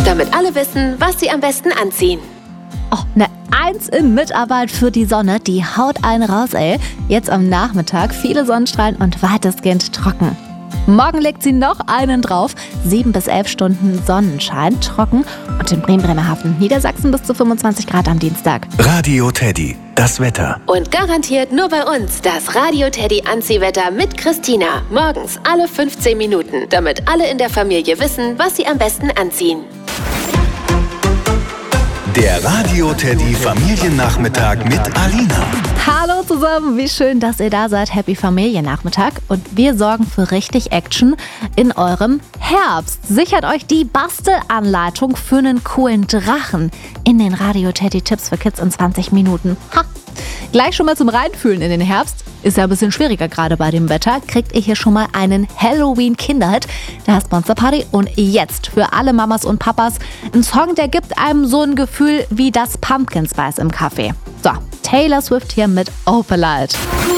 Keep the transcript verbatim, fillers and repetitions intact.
damit alle wissen, was sie am besten anziehen. Oh, eine Eins in Mitarbeit für die Sonne, die haut einen raus, ey. Jetzt am Nachmittag viele Sonnenstrahlen und weitestgehend trocken. Morgen legt sie noch einen drauf. Sieben bis elf Stunden Sonnenschein, trocken. Und in Bremen, Bremerhaven, Niedersachsen bis zu fünfundzwanzig Grad am Dienstag. Radio Teddy, das Wetter. Und garantiert nur bei uns das Radio Teddy Anziehwetter mit Christina. Morgens alle fünfzehn Minuten, damit alle in der Familie wissen, was sie am besten anziehen. Der Radio Teddy Familiennachmittag mit Alina. Hallo zusammen, wie schön, dass ihr da seid. Happy Familiennachmittag. Und wir sorgen für richtig Action in eurem Herbst. Sichert euch die Bastelanleitung für einen coolen Drachen in den Radio Teddy Tipps für Kids in zwanzig Minuten. Ha! Gleich schon mal zum Reinfühlen in den Herbst. Ist ja ein bisschen schwieriger gerade bei dem Wetter. Kriegt ihr hier schon mal einen Halloween-Kinderhit der Monster Party. Und jetzt für alle Mamas und Papas ein Song, der gibt einem so ein Gefühl wie das Pumpkin Spice im Kaffee. So, Taylor Swift hier mit Opalite.